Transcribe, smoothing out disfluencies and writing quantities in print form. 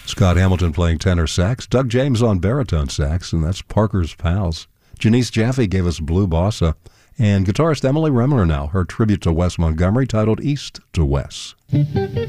Scott Hamilton playing tenor sax, Doug James on baritone sax, and that's Parker's Pals. Janice Jaffe gave us Blue Bossa. And guitarist Emily Remler now, her tribute to Wes Montgomery titled East to Wes.